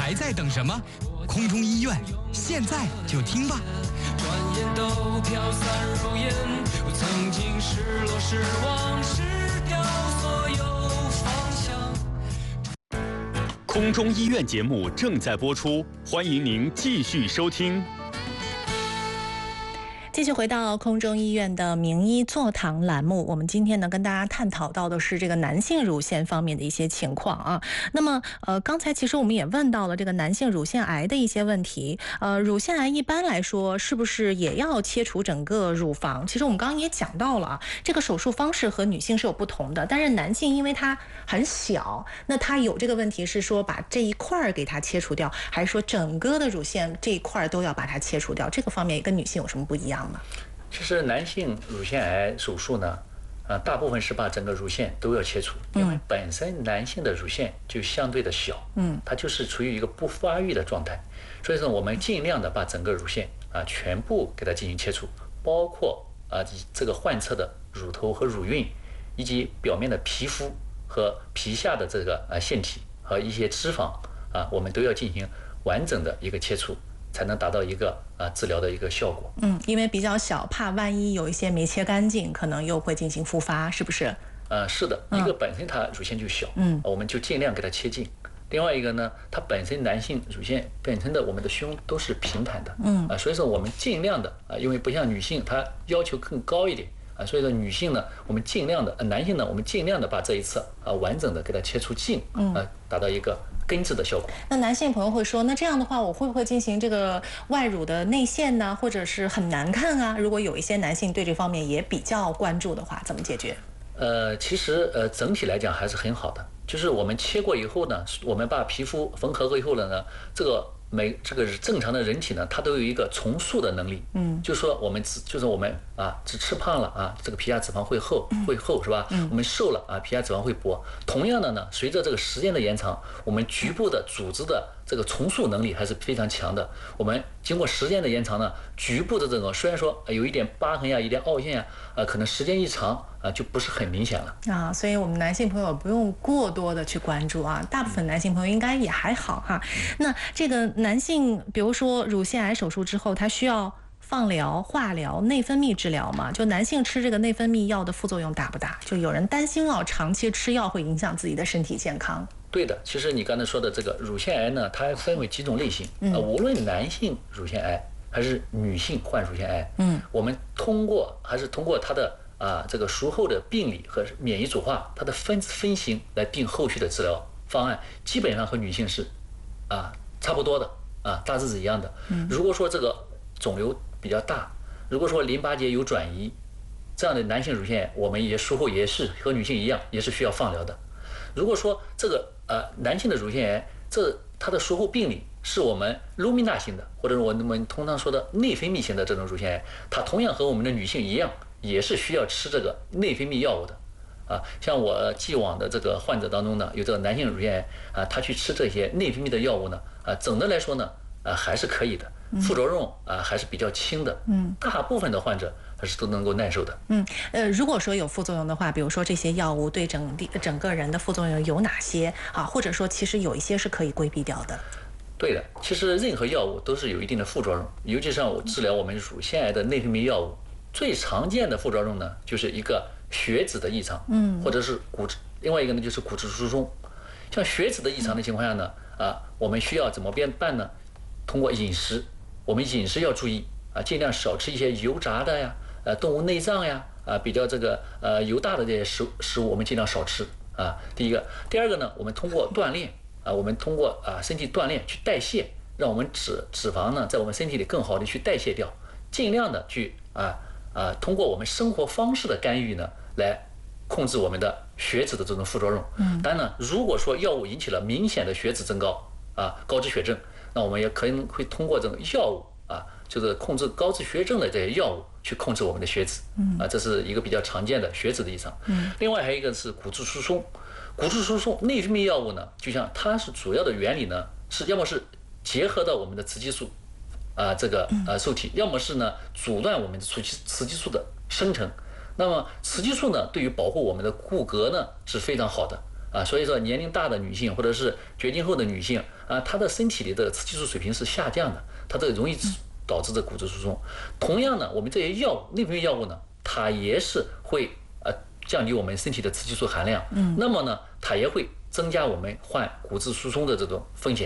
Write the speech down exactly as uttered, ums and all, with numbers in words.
还在等什么？空中医院现在就听吧。 转眼都飘散如烟，我曾经失落失望失掉所有方向。 空中医院节目正在播出，欢迎您继续收听。 继续回到空中医院的名医座谈栏目，我们今天呢跟大家探讨到的是这个男性乳腺方面的一些情况啊。那么呃，刚才其实我们也问到了这个男性乳腺癌的一些问题。呃，乳腺癌一般来说是不是也要切除整个乳房？其实我们刚刚也讲到了啊，这个手术方式和女性是有不同的，但是男性因为它很小，那他有这个问题是说把这一块给它切除掉，还是说整个的乳腺这一块都要把它切除掉？这个方面跟女性有什么不一样？ 其实男性乳腺癌手术呢，呃，大部分是把整个乳腺都要切除，因为本身男性的乳腺就相对的小，嗯，它就是处于一个不发育的状态，所以说我们尽量的把整个乳腺啊全部给它进行切除，包括啊这个患侧的乳头和乳晕，以及表面的皮肤和皮下的这个啊腺体和一些脂肪啊，我们都要进行完整的一个切除，才能达到一个啊治疗的一个效果。 嗯，因为比较小，怕万一有一些没切干净，可能又会进行复发，是不是？ 呃，是的，一个本身它乳腺就小，嗯，我们就尽量给它切近。另外一个呢，它本身男性乳腺本身的我们的胸都是平坦的，嗯啊，所以说我们尽量的啊，因为不像女性，她要求更高一点啊，所以说女性呢，我们尽量的，呃、男性呢，我们尽量的把这一侧啊完整的给它切除近，嗯啊，达到一个根治的效果。 那男性朋友会说，那这样的话，我会不会进行这个外乳的内陷呢？或者是很难看啊？如果有一些男性对这方面也比较关注的话，怎么解决？ 呃，其实呃整体来讲还是很好的，就是我们切过以后呢，我们把皮肤缝合过以后了呢，这个每这个正常的人体呢，它都有一个重塑的能力，嗯，就说我们只就是我们啊，只吃胖了啊，这个皮下脂肪会厚会厚是吧？嗯，我们瘦了啊，皮下脂肪会薄。同样的呢，随着这个时间的延长，我们局部的组织的这个重塑能力还是非常强的。我们经过时间的延长呢，局部的这个虽然说有一点疤痕呀，一点凹陷呀，呃，可能时间一长啊，就不是很明显了啊。所以我们男性朋友不用过多的去关注啊，大部分男性朋友应该也还好哈。那这个男性，比如说乳腺癌手术之后，他需要放疗、化疗、内分泌治疗嘛？就男性吃这个内分泌药的副作用大不大？就有人担心哦，长期吃药会影响自己的身体健康。 对的，其实你刚才说的这个乳腺癌呢，它分为几种类型，嗯、呃，无论男性乳腺癌还是女性患乳腺癌，嗯，我们通过还是通过它的啊这个术后的病理和免疫组化，它的分分型来定后续的治疗方案，基本上和女性是啊差不多的啊，大致是一样的。嗯，如果说这个肿瘤比较大，如果说淋巴结有转移，这样的男性乳腺癌，我们也术后也是和女性一样，也是需要放疗的。如果说这个呃男性的乳腺癌，这它的术后病理是我们卢米娜型的，或者我们通常说的内分泌型的这种乳腺癌，它同样和我们的女性一样，也是需要吃这个内分泌药物的。啊，像我既往的这个患者当中呢，有这个男性乳腺癌啊，他去吃这些内分泌的药物呢，啊，总的来说呢，啊还是可以的，副作用啊还是比较轻的，嗯，大部分的患者还是都能够耐受的。 嗯，呃，如果说有副作用的话，比如说这些药物对整体整个人的副作用有哪些啊？或者说其实有一些是可以规避掉的。 对的，其实任何药物都是有一定的副作用，尤其是我治疗我们乳腺癌的内分泌药物，最常见的副作用呢，就是一个血脂的异常，嗯，或者是骨质，另外一个呢就是骨质疏松。像血脂的异常的情况下呢，啊，我们需要怎么办呢？通过饮食，我们饮食要注意啊，尽量少吃一些油炸的呀，呃，动物内脏呀，啊，比较这个呃油大的这些食食物，我们尽量少吃啊。第一个，第二个呢，我们通过锻炼啊，我们通过啊身体锻炼去代谢，让我们脂脂肪呢在我们身体里更好的去代谢掉，尽量的去啊啊通过我们生活方式的干预呢来控制我们的血脂的这种副作用。嗯，当然呢，如果说药物引起了明显的血脂增高啊，高脂血症，那我们也可能会通过这种药物啊，就是控制高脂血症的这些药物去控制我们的血脂。嗯，啊，这是一个比较常见的血脂的异常。嗯，另外还有一个是骨质疏松。骨质疏松内分泌药物呢，就像它是主要的原理呢，是要么是结合到我们的雌激素啊、呃、这个呃受体，要么是呢阻断我们的雌激雌激素的生成。那么雌激素呢，对于保护我们的骨骼呢是非常好的啊，所以说年龄大的女性或者是绝经后的女性啊，她的身体里的雌激素水平是下降的，它这个容易导致这骨质疏松。同样呢，我们这些药物内分泌药物呢，它也是会呃降低我们身体的雌激素含量，嗯，那么呢，它也会增加我们患骨质疏松的这种风险。